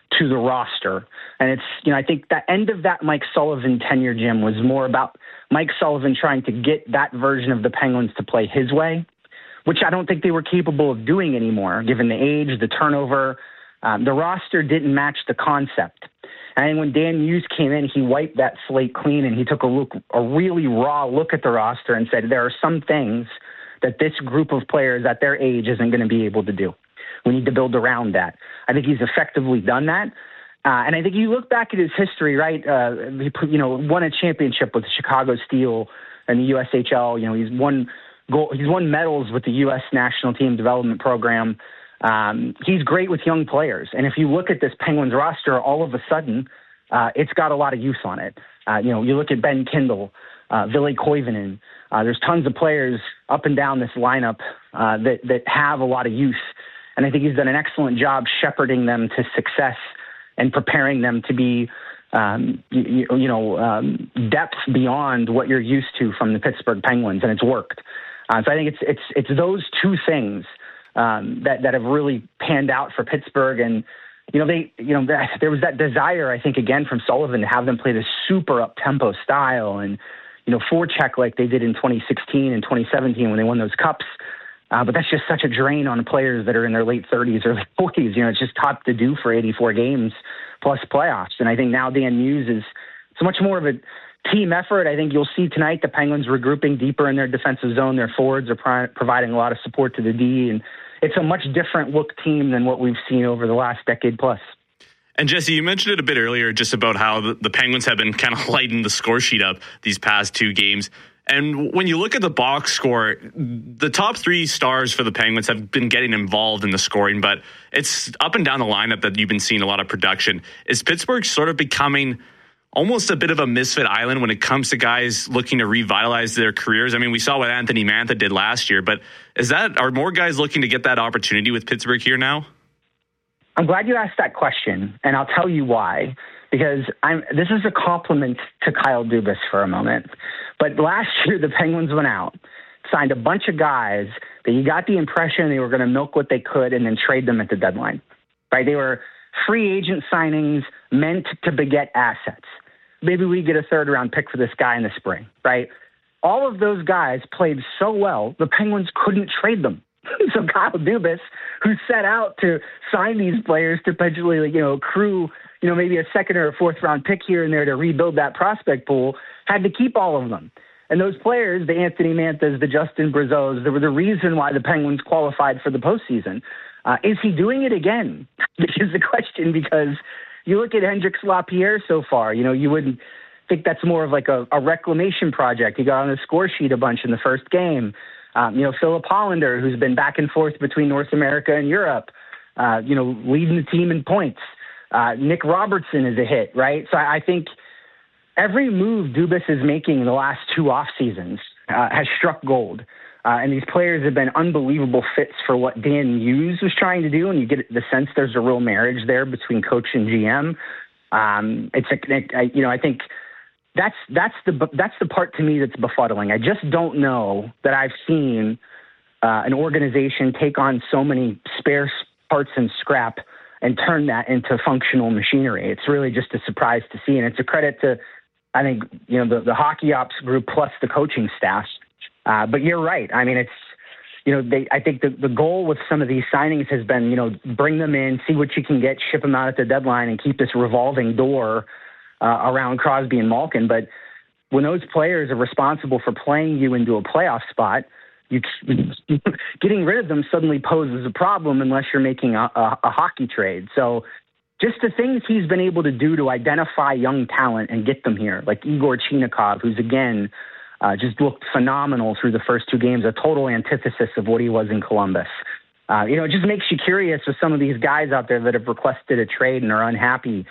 to the roster. And it's, I think the end of that Mike Sullivan tenure, Jim, was more about Mike Sullivan trying to get that version of the Penguins to play his way, which I don't think they were capable of doing anymore, given the age, the turnover. The roster didn't match the concept. And when Dan Hughes came in, he wiped that slate clean, and he took a really raw look at the roster and said, there are some things that this group of players at their age isn't going to be able to do. We need to build around that. I think he's effectively done that. And I think you look back at his history, right? He won a championship with the Chicago Steel and the USHL. He's won medals with the U.S. National Team Development Program. He's great with young players. And if you look at this Penguins roster, all of a sudden, it's got a lot of youth on it. You look at Ben Kindle, Ville Koivunen. There's tons of players up and down this lineup that have a lot of youth. And I think he's done an excellent job shepherding them to success and preparing them to be, depth beyond what you're used to from the Pittsburgh Penguins, and it's worked. So I think it's those two things that have really panned out for Pittsburgh, and there was that desire, I think, again from Sullivan to have them play this super up tempo style and forecheck like they did in 2016 and 2017 when they won those cups. But that's just such a drain on players that are in their late 30s or late 40s. It's just tough to do for 84 games plus playoffs. And I think now Dan Hughes is so much more of a team effort. I think you'll see tonight the Penguins regrouping deeper in their defensive zone. Their forwards are providing a lot of support to the D. And it's a much different look team than what we've seen over the last decade plus. And Jesse, you mentioned it a bit earlier just about how the Penguins have been kind of lighting the score sheet up these past two games. And when you look at the box score, the top three stars for the Penguins have been getting involved in the scoring, but it's up and down the lineup that you've been seeing a lot of production. Is Pittsburgh sort of becoming almost a bit of a misfit island when it comes to guys looking to revitalize their careers? I mean, we saw what Anthony Mantha did last year, but are more guys looking to get that opportunity with Pittsburgh here now? I'm glad you asked that question, and I'll tell you why. Because this is a compliment to Kyle Dubas for a moment. But last year, the Penguins went out, signed a bunch of guys that you got the impression they were going to milk what they could and then trade them at the deadline. Right? They were free agent signings meant to beget assets. Maybe we get a third-round pick for this guy in the spring, right? All of those guys played so well, the Penguins couldn't trade them. So Kyle Dubas, who set out to sign these players to potentially, accrue, maybe a second or a fourth round pick here and there to rebuild that prospect pool, had to keep all of them. And those players, the Anthony Manthas, the Justin Brazeaus, they were the reason why the Penguins qualified for the postseason. Is he doing it again? Which is the question, because you look at Hendrix Lapierre so far, you wouldn't think that's more of like a reclamation project. He got on the score sheet a bunch in the first game. Philip Hollander, who's been back and forth between North America and Europe, leading the team in points. Nick Robertson is a hit, right? So I think every move Dubas is making in the last two off seasons has struck gold. And these players have been unbelievable fits for what Dan Hughes was trying to do. And you get the sense there's a real marriage there between coach and GM. I think that's the part to me that's befuddling. I just don't know that I've seen an organization take on so many spare parts and scrap and turn that into functional machinery. It's really just a surprise to see. And it's a credit to, I think, the hockey ops group plus the coaching staff. But you're right. I mean, I think the goal with some of these signings has been, bring them in, see what you can get, ship them out at the deadline, and keep this revolving door around Crosby and Malkin. But when those players are responsible for playing you into a playoff spot, getting rid of them suddenly poses a problem unless you're making a hockey trade. So just the things he's been able to do to identify young talent and get them here, like Igor Chinakhov, who's again just looked phenomenal through the first two games, a total antithesis of what he was in Columbus. It just makes you curious with some of these guys out there that have requested a trade and are unhappy.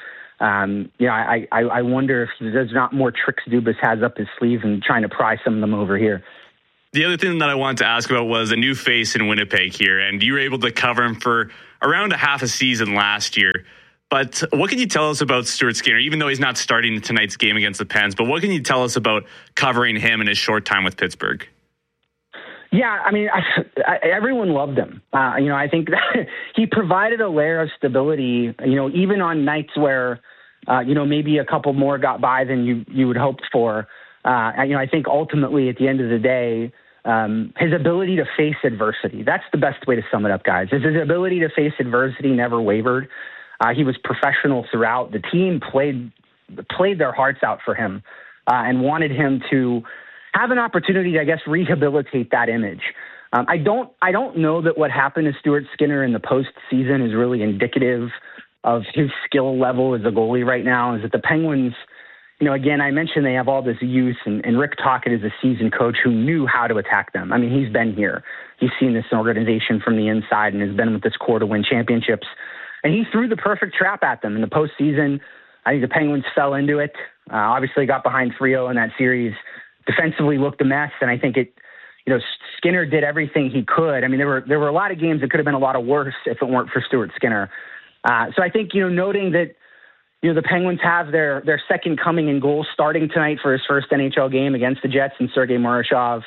I wonder if there's not more tricks Dubas has up his sleeve and trying to pry some of them over here. The other thing that I wanted to ask about was a new face in Winnipeg here, and you were able to cover him for around a half a season last year. But what can you tell us about Stuart Skinner, even though he's not starting tonight's game against the Pens? But what can you tell us about covering him in his short time with Pittsburgh? Yeah, I mean, everyone loved him. I think that he provided a layer of stability, even on nights where, maybe a couple more got by than you would hope for. I think ultimately at the end of the day, his ability to face adversity, that's the best way to sum it up, guys. His ability to face adversity never wavered. He was professional throughout. The team played their hearts out for him and wanted him to have an opportunity to, I guess, rehabilitate that image. I don't know that what happened to Stuart Skinner in the postseason is really indicative of his skill level as a goalie right now. Is that the Penguins, again, I mentioned they have all this youth, and Rick Tocchet is a seasoned coach who knew how to attack them. I mean, he's been here. He's seen this organization from the inside and has been with this core to win championships. And he threw the perfect trap at them in the postseason. I think the Penguins fell into it. Obviously got behind 3-0 in that series. Defensively looked a mess, and I think Skinner did everything he could. I mean, there were a lot of games that could have been a lot worse if it weren't for Stuart Skinner. So I think, noting that, the Penguins have their second coming in goal starting tonight for his first NHL game against the Jets and Sergei Marashov.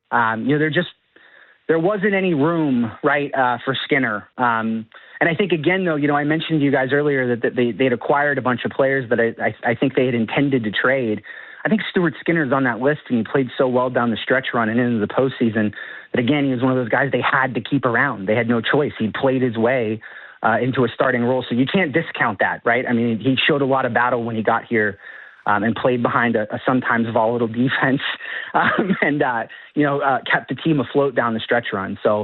There wasn't any room, right, for Skinner. And I think, again, though, I mentioned to you guys earlier that they'd acquired a bunch of players that I think they had intended to trade. I think Stuart Skinner's on that list, and he played so well down the stretch run and into the postseason that, again, he was one of those guys they had to keep around. They had no choice. He played his way into a starting role, so you can't discount that, right? I mean, he showed a lot of battle when he got here and played behind a sometimes volatile defense and kept the team afloat down the stretch run. So,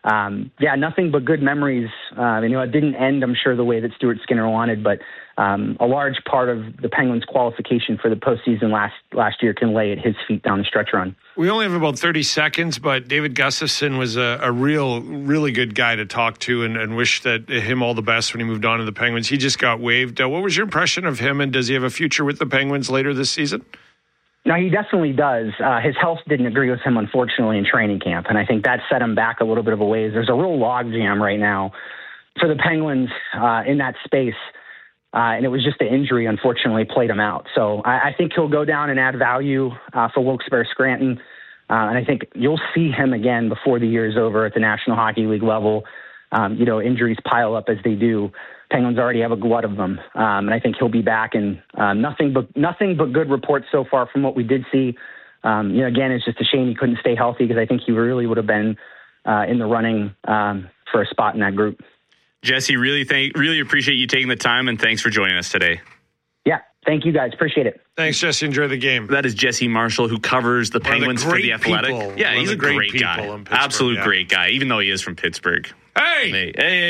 nothing but good memories. It didn't end, I'm sure, the way that Stuart Skinner wanted, but a large part of the Penguins' qualification for the postseason last year can lay at his feet down the stretch run. We only have about 30 seconds, but David Gustafsson was a really good guy to talk to and wish that him all the best when he moved on to the Penguins. He just got waived. What was your impression of him, and does he have a future with the Penguins later this season? No, he definitely does. His health didn't agree with him, unfortunately, in training camp, and I think that set him back a little bit of a ways. There's a real logjam right now for the Penguins in that space. And it was just the injury, unfortunately, played him out. So I think he'll go down and add value for Wilkes-Barre Scranton. And I think you'll see him again before the year is over at the National Hockey League level. Injuries pile up as they do. Penguins already have a glut of them. And I think he'll be back. And nothing but good reports so far from what we did see. Again, it's just a shame he couldn't stay healthy because I think he really would have been in the running for a spot in that group. Jesse, really appreciate you taking the time, and thanks for joining us today. Yeah, thank you guys. Appreciate it. Thanks, Jesse. Enjoy the game. That is Jesse Marshall, who covers the Penguins for The Athletic. Yeah, he's a great guy. Absolute great guy, even though he is from Pittsburgh. Hey!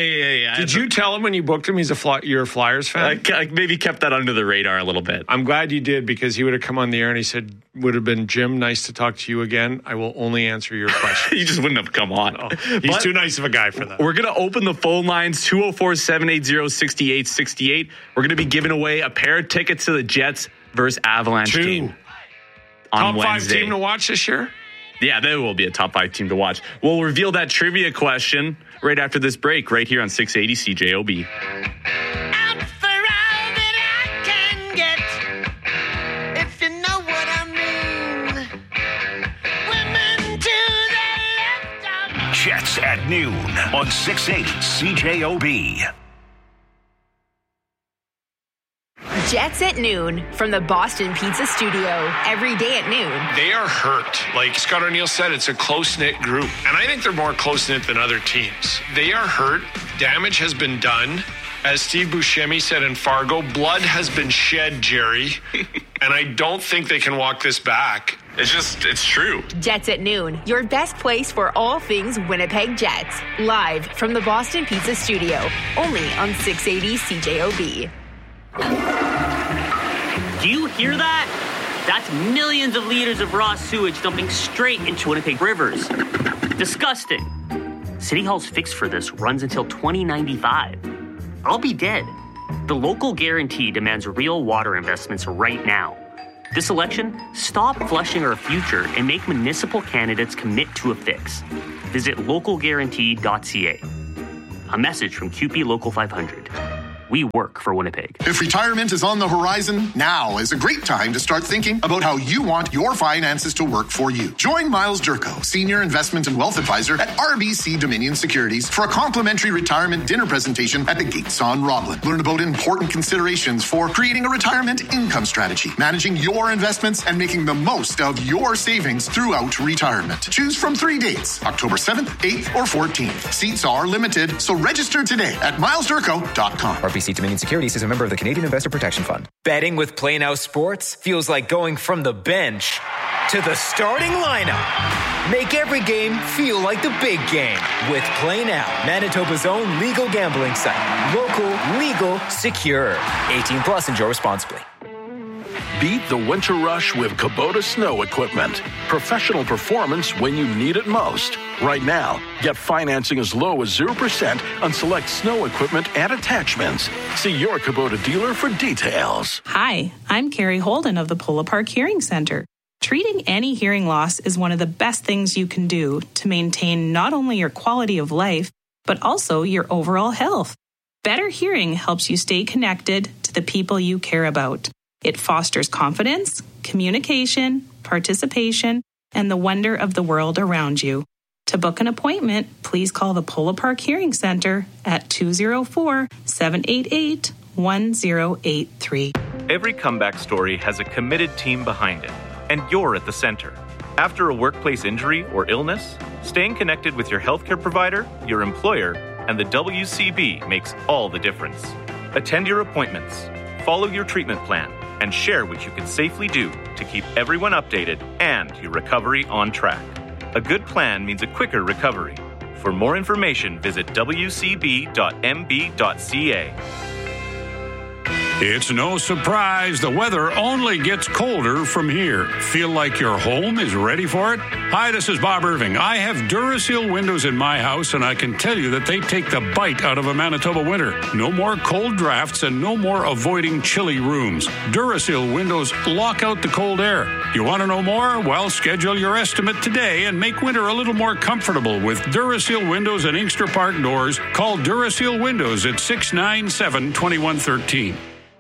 Did you tell him when you booked him you're a Flyers fan? I maybe kept that under the radar a little bit. I'm glad you did, because he would have come on the air and he said, would have been, Jim, nice to talk to you again. I will only answer your questions. He just wouldn't have come on. Oh, he's too nice of a guy for that. We're going to open the phone lines, 204-780-6868. We're going to be giving away a pair of tickets to the Jets versus Avalanche game on Wednesday. Top 5 team to watch this year? Yeah, there will be a top 5 team to watch. We'll reveal that trivia question right after this break, right here on 680 CJOB. Out for all that I can get, if you know what I mean. Women to the left of Jets at noon on 680 CJOB. Jets at noon from the Boston Pizza Studio. Every day at noon. They are hurt. Like Scott O'Neill said, it's a close-knit group. And I think they're more close-knit than other teams. They are hurt. Damage has been done. As Steve Buscemi said in Fargo, blood has been shed, Jerry. And I don't think they can walk this back. It's true. Jets at noon, your best place for all things Winnipeg Jets. Live from the Boston Pizza Studio. Only on 680 CJOB. Do you hear that? That's millions of liters of raw sewage dumping straight into Winnipeg rivers. Disgusting. City Hall's fix for this runs until 2095. I'll be dead. The local guarantee demands real water investments right now. This election, stop flushing our future and make municipal candidates commit to a fix. Visit localguarantee.ca. A message from CUPE Local 500. We work for Winnipeg. If retirement is on the horizon, now is a great time to start thinking about how you want your finances to work for you. Join Miles Durko, Senior Investment and Wealth Advisor at RBC Dominion Securities, for a complimentary retirement dinner presentation at the Gates on Roblin. Learn about important considerations for creating a retirement income strategy, managing your investments, and making the most of your savings throughout retirement. Choose from 3 dates, October 7th, 8th, or 14th. Seats are limited, so register today at milesdurko.com. RBC Dominion Securities is a member of the Canadian Investor Protection Fund. Betting with Play Now Sports feels like going from the bench to the starting lineup. Make every game feel like the big game with Play Now, Manitoba's own legal gambling site. Local, legal, secure. 18 plus, enjoy responsibly. Beat the winter rush with Kubota snow equipment. Professional performance when you need it most. Right now, get financing as low as 0% on select snow equipment and attachments. See your Kubota dealer for details. Hi, I'm Carrie Holden of the Polo Park Hearing Center. Treating any hearing loss is one of the best things you can do to maintain not only your quality of life, but also your overall health. Better hearing helps you stay connected to the people you care about. It fosters confidence, communication, participation, and the wonder of the world around you. To book an appointment, please call the Polo Park Hearing Center at 204-788-1083. Every comeback story has a committed team behind it, and you're at the center. After a workplace injury or illness, staying connected with your healthcare provider, your employer, and the WCB makes all the difference. Attend your appointments, follow your treatment plan, and share what you can safely do to keep everyone updated and your recovery on track. A good plan means a quicker recovery. For more information, visit wcb.mb.ca. It's no surprise the weather only gets colder from here. Feel like your home is ready for it? Hi, this is Bob Irving. I have Duraseal windows in my house, and I can tell you that they take the bite out of a Manitoba winter. No more cold drafts and no more avoiding chilly rooms. Duraseal windows lock out the cold air. You want to know more? Well, schedule your estimate today and make winter a little more comfortable with Duraseal windows and Inkster Park doors. Call Duraseal Windows at 697-2113.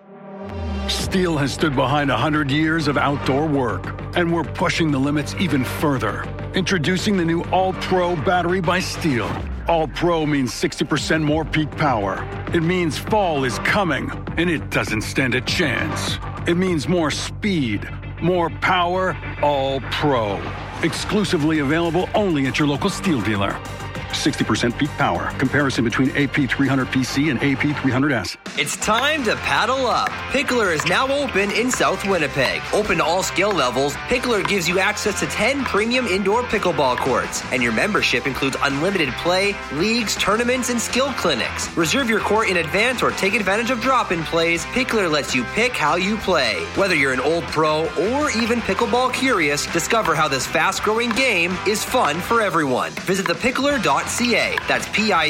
Steel has stood behind 100 years of outdoor work, and we're pushing the limits even further. Introducing the new All-Pro battery by Steel. All-Pro means 60% more peak power. It means fall is coming, and it doesn't stand a chance. It means more speed, more power, All-Pro. Exclusively available only at your local Steel dealer. 60% peak power. Comparison between AP300PC and AP300S. It's time to paddle up. Pickler is now open in South Winnipeg. Open to all skill levels, Pickler gives you access to 10 premium indoor pickleball courts. And your membership includes unlimited play, leagues, tournaments, and skill clinics. Reserve your court in advance or take advantage of drop-in plays. Pickler lets you pick how you play. Whether you're an old pro or even pickleball curious, discover how this fast-growing game is fun for everyone. Visit thepickler.ca. That's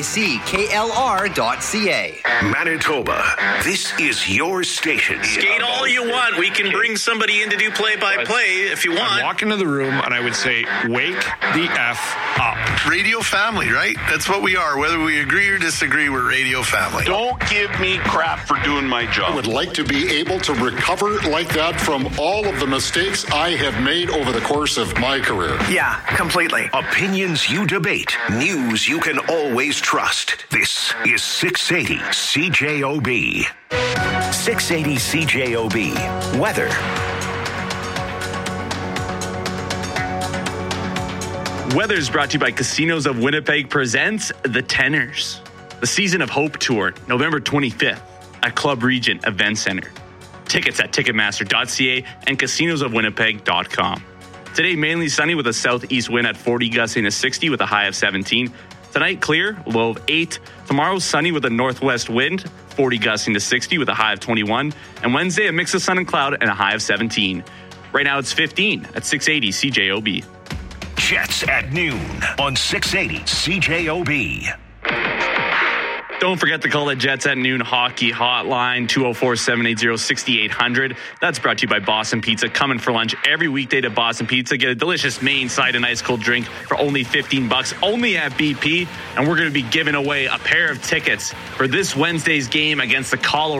PICKLR.ca. Manitoba, this is your station. Skate all you want. We can bring somebody in to do play-by-play if you want. I'd walk into the room and I would say, wake the F up. Radio family, right? That's what we are. Whether we agree or disagree, we're radio family. Don't give me crap for doing my job. I would like to be able to recover like that from all of the mistakes I have made over the course of my career. Yeah, completely. Opinions you debate. News you can always trust. This is 680 CJOB. 680 CJOB. Weather. Weather is brought to you by Casinos of Winnipeg presents The Tenors, the Season of Hope Tour, November 25th at Club Regent Event Center. Tickets at Ticketmaster.ca and casinosofwinnipeg.com. Today, mainly sunny with a southeast wind at 40 gusting to 60 with a high of 17. Tonight, clear, low of 8. Tomorrow, sunny with a northwest wind, 40 gusting to 60 with a high of 21. And Wednesday, a mix of sun and cloud and a high of 17. Right now, it's 15 at 680 CJOB. Jets at noon on 680 CJOB. Don't forget to call the Jets at Noon Hockey Hotline, 204-780-6800. That's brought to you by Boston Pizza. Coming for lunch every weekday to Boston Pizza. Get a delicious main side and ice cold drink for only $15, only at BP. And we're going to be giving away a pair of tickets for this Wednesday's game against the Colorado